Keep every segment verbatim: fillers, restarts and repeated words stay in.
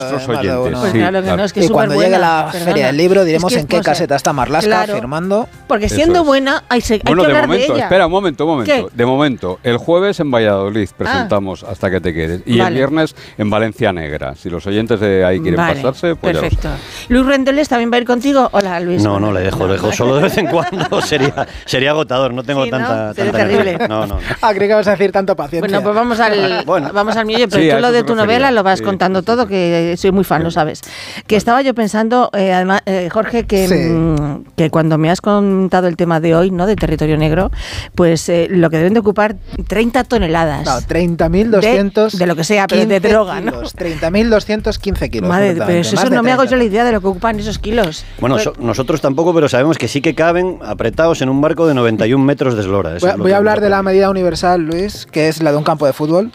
Nuestros oyentes, pues sí, claro que claro. no, es que es Y cuando superbuena, llegue la perdona. feria del libro diremos Es que en qué es cosa- caseta está Marlaska Claro. firmando. Porque Eso siendo es. buena hay, se- hay Bueno, que de hablar momento, de ella. espera un momento, un momento. ¿Qué? De momento, el jueves en Valladolid presentamos Hasta que te quedes. Y Vale. el viernes en Valencia Negra. Si los oyentes de ahí quieren Vale, pasarse, pues ya lo perfecto. ¿Luis Rendueles también va a ir contigo? Hola, Luis. No, no, le dejo, le dejo solo de vez en cuando. Sería, sería agotador, no tengo Sí, ¿no? tanta, Sería tanta terrible. energía. No, no. Ah, creo que vas a decir tanto paciencia. Bueno, pues vamos al, Bueno. vamos al mío, pero Sí, a tú lo eso de se tu refería. novela lo vas Sí, contando sí, todo, sí. que soy muy fan, lo sabes. Que estaba yo pensando, eh, además, eh, Jorge, que, Sí. mm, que cuando me has contado el tema de hoy, ¿no? De territorio negro, pues eh, lo que deben de ocupar treinta toneladas. No, treinta mil doscientos De- de lo que sea, pero de droga, ¿no? treinta mil doscientos quince kilos. Madre, pero concretamente, eso más de no me hago yo treinta. la idea de lo que ocupan esos kilos. Bueno, Pues- so- nosotros tampoco, pero sabemos que sí que caben apretados en un barco de noventa y un metros de eslora. Eso Voy, a- es lo voy que a hablar hemos de la aprendido. medida universal, Luis, que es la de un campo de fútbol.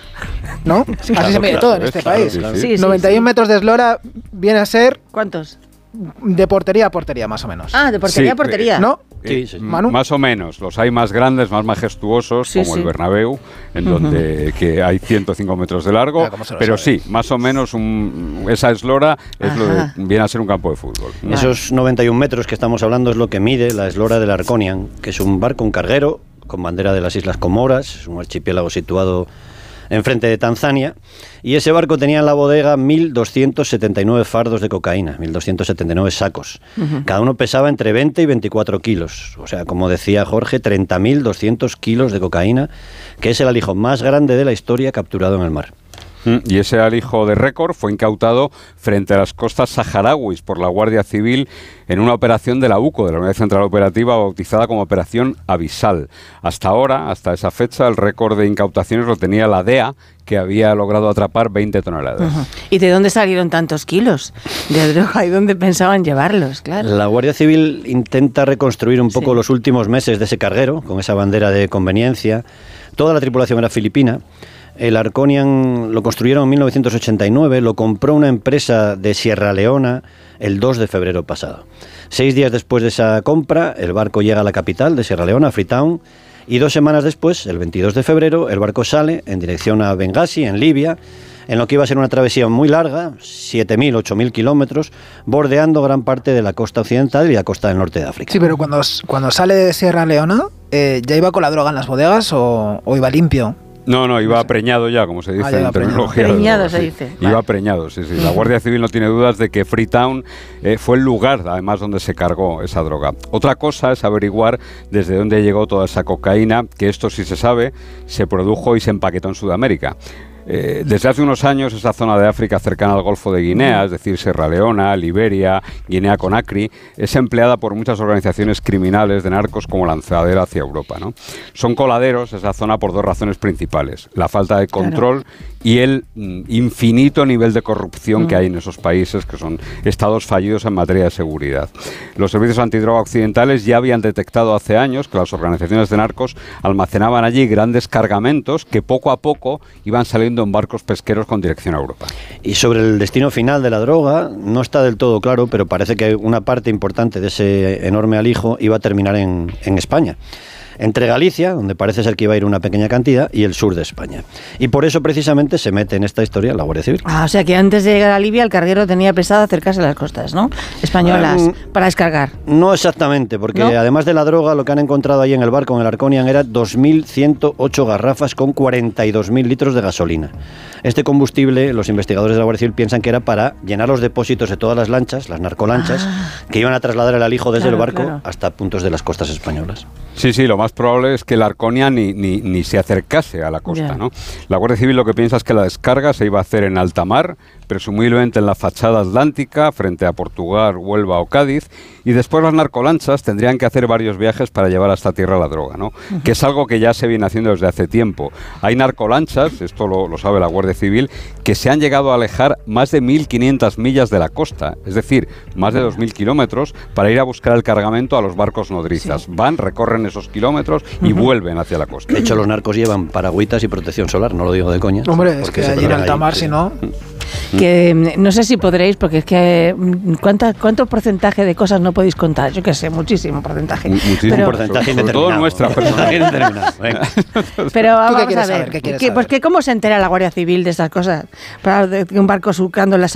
¿no? Así claro, se mide claro, todo en es este claro, país. sí, sí. Sí, sí, noventa y uno sí. metros de eslora viene a ser ¿Cuántos? de portería a portería, más o menos. Ah, de portería Sí, a portería. ¿No? Sí, sí. Eh, Manu. Más o menos. Los hay más grandes, más majestuosos, Sí, como sí. el Bernabéu, en donde que hay ciento cinco metros de largo. Ah, ¿cómo se lo Pero sabe? sí, más o menos un- esa eslora es lo de- Ajá. viene a ser un campo de fútbol. Vale. Esos noventa y un metros que estamos hablando es lo que mide la eslora del Arconian, que es un barco, un carguero, con bandera de las Islas Comoras, es un archipiélago situado enfrente de Tanzania, y ese barco tenía en la bodega mil doscientos setenta y nueve fardos de cocaína, mil doscientos setenta y nueve sacos. Ujú. Cada uno pesaba entre veinte y veinticuatro kilos, o sea, como decía Jorge, treinta mil doscientos kilos de cocaína, que es el alijo más grande de la historia capturado en el mar. Mm, Y ese alijo de récord fue incautado frente a las costas saharauis por la Guardia Civil en una operación de la U C O, de la Unidad Central Operativa, bautizada como Operación Avisal. Hasta ahora, hasta esa fecha, el récord de incautaciones lo tenía la D E A, que había logrado atrapar veinte toneladas. Ujú. ¿Y de dónde salieron tantos kilos de droga y dónde pensaban llevarlos? Claro. La Guardia Civil intenta reconstruir un poco Sí. los últimos meses de ese carguero, con esa bandera de conveniencia. Toda la tripulación era filipina. El Arconian lo construyeron en mil novecientos ochenta y nueve, lo compró una empresa de Sierra Leona el dos de febrero pasado. Seis días después de esa compra, el barco llega a la capital de Sierra Leona, Freetown, y dos semanas después, el veintidós de febrero, el barco sale en dirección a Benghazi, en Libia, en lo que iba a ser una travesía muy larga, siete mil, ocho mil kilómetros, bordeando gran parte de la costa occidental y la costa del norte de África. Sí, pero cuando, cuando sale de Sierra Leona, eh, ¿ya iba con la droga en las bodegas o, o iba limpio? No, no, iba preñado ya, como se dice Ah, ya en iba preñado. terminología. de Preñado droga, se sí. dice. Iba Vale. preñado, sí, sí. La Guardia Civil no tiene dudas de que Freetown eh, fue el lugar, además, donde se cargó esa droga. Otra cosa es averiguar desde dónde llegó toda esa cocaína, que esto sí se sabe, se produjo y se empaquetó en Sudamérica. Eh, desde hace unos años esa zona de África cercana al Golfo de Guinea, es decir, Sierra Leona, Liberia, Guinea-Conakry, es empleada por muchas organizaciones criminales de narcos como lanzadera hacia Europa, ¿no? Son coladeros esa zona por dos razones principales: la falta de control y el mm, infinito nivel de corrupción Mm. que hay en esos países, que son estados fallidos en materia de seguridad. Los servicios antidroga occidentales ya habían detectado hace años que las organizaciones de narcos almacenaban allí grandes cargamentos que poco a poco iban saliendo en barcos pesqueros con dirección a Europa. Y sobre el destino final de la droga, no está del todo claro, pero parece que una parte importante de ese enorme alijo iba a terminar en, en España. Entre Galicia, donde parece ser que iba a ir una pequeña cantidad, y el sur de España. Y por eso precisamente se mete en esta historia la Guardia Civil. Ah, o sea que antes de llegar a Libia el carguero tenía pensado acercarse a las costas, ¿no? Españolas, Um, para descargar. No exactamente, porque ¿No? además de la droga, lo que han encontrado ahí en el barco, en el Arconian, era dos mil ciento ocho garrafas con cuarenta y dos mil litros de gasolina. Este combustible, los investigadores de la Guardia Civil piensan que era para llenar los depósitos de todas las lanchas, las narcolanchas, Ah. que iban a trasladar el alijo desde Claro, el barco claro. hasta puntos de las costas españolas. Sí, sí, lo más probable es que el Arconia ni, ni, ni se acercase a la costa, Ya. ¿no? La Guardia Civil lo que piensa es que la descarga se iba a hacer en alta mar, presumiblemente en la fachada atlántica, frente a Portugal, Huelva o Cádiz, y después las narcolanchas tendrían que hacer varios viajes para llevar hasta tierra la droga, ¿no? Uh-huh. Que es algo que ya se viene haciendo desde hace tiempo. Hay narcolanchas, esto lo, lo sabe la Guardia Civil, que se han llegado a alejar más de mil quinientas millas de la costa, es decir, más de dos mil kilómetros, para ir a buscar el cargamento a los barcos nodrizas. Sí. Van, recorren esos kilómetros y uh-huh. vuelven hacia la costa. De hecho, los narcos llevan paragüitas y protección solar, no lo digo de coña. Hombre, es que allí en alta mar, si no... Que no sé si podréis, porque es que ¿cuánta, ¿cuánto porcentaje de cosas no podéis contar? Yo qué sé, muchísimo porcentaje. Muchísimo pero, porcentaje sobre todo nuestra persona. Pero vamos qué a ver, saber? ¿Qué que, saber? pues que ¿cómo se entera la Guardia Civil de estas cosas? Para de un barco surcando las